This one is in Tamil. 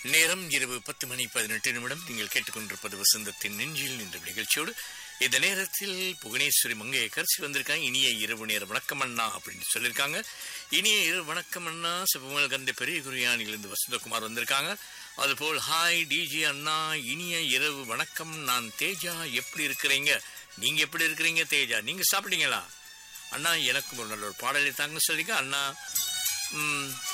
நேரம் இரவு 10:18 நீங்கள் கேட்டுக்கொண்டிருப்பது வசந்தத்தின் நெஞ்சில் என்ற நிகழ்ச்சியோடு இந்த நேரத்தில் புவனேஸ்வரி மங்கையக்கரசி வந்திருக்காங்க. இனிய இரவு நேர வணக்கம் அண்ணா அப்படின்னு சொல்லியிருக்காங்க. இனிய இரவு வணக்கம் அண்ணா. சிவமல் கந்த பெரிய குரியானிலிருந்து வசந்தகுமார் வந்திருக்காங்க. அதுபோல் ஹாய் டிஜி அண்ணா, இனிய இரவு வணக்கம். நான் தேஜா, எப்படி இருக்கிறீங்க? நீங்க எப்படி இருக்கிறீங்க தேஜா? நீங்க சாப்பிட்டீங்களா அண்ணா? எனக்கு ஒரு நல்ல ஒரு பாடலை தாங்க சொல்லிங்க அண்ணா.